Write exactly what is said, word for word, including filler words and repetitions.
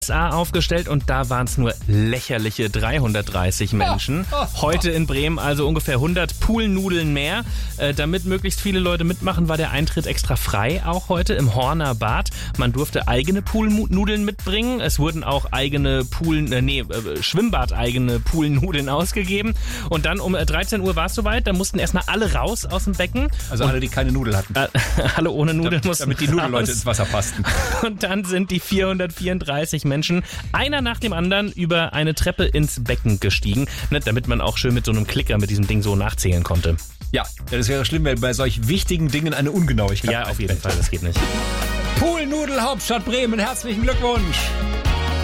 aufgestellt und da waren es nur lächerliche dreihundertdreißig Menschen. Heute in Bremen also ungefähr hundert Poolnudeln mehr. Äh, damit möglichst viele Leute mitmachen, war der Eintritt extra frei, auch heute im Horner Bad. Man durfte eigene Poolnudeln mitbringen. Es wurden auch eigene Pool, äh, nee, äh, Schwimmbad-eigene Poolnudeln ausgegeben. Und dann um dreizehn Uhr war es soweit, da mussten erstmal alle raus aus dem Becken. Also und, alle, die keine Nudel hatten. Äh, alle ohne Nudeln damit, mussten Damit die Nudelleute ins Wasser passten. Und dann sind die vierhundertvierunddreißig Menschen, einer nach dem anderen, über eine Treppe ins Becken gestiegen, ne, damit man auch schön mit so einem Klicker mit diesem Ding so nachzählen konnte. Ja, das wäre schlimm, wenn bei solch wichtigen Dingen eine Ungenauigkeit. Ja, auf jeden Fall, das geht nicht. Poolnudel Hauptstadt Bremen, herzlichen Glückwunsch!